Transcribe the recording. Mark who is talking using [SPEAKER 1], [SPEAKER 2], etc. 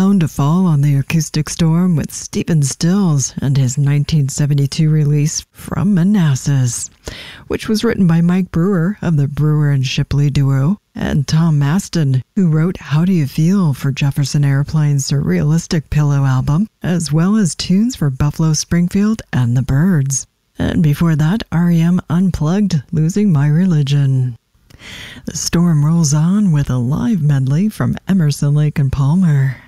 [SPEAKER 1] bound to fall on the acoustic storm with Stephen Stills and his 1972 release From Manassas, which was written by Mike Brewer of the Brewer and Shipley duo, and Tom Maston, who wrote How Do You Feel for Jefferson Airplane's Surrealistic Pillow album, as well as tunes for Buffalo Springfield and the Byrds. And before that, R.E.M. Unplugged, Losing My Religion. The storm rolls on with a live medley from Emerson, Lake and Palmer.